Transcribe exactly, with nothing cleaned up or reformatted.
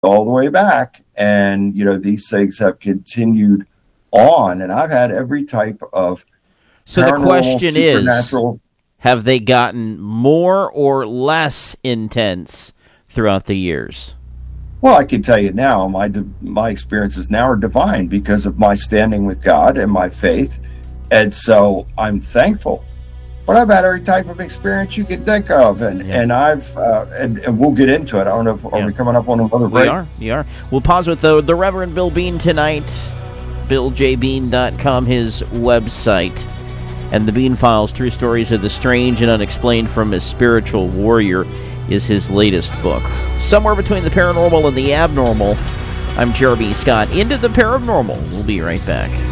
all the way back. And, you know, these things have continued on. And I've had every type of So the question is, supernatural. Have they gotten more or less intense throughout the years? Well, I can tell you now, my my experiences now are divine because of my standing with God and my faith. And so I'm thankful. But I've had every type of experience you can think of, and yeah. and I've uh, and, and we'll get into it. I don't know if yeah. are we coming up on another break? We are. We are. We'll pause with the the Reverend Bill Bean tonight. Bill J Bean dot com, his website, and the Bean Files: True Stories of the Strange and Unexplained from a Spiritual Warrior is his latest book. Somewhere between the paranormal and the abnormal. I'm Jeremy Scott. Into the paranormal. We'll be right back.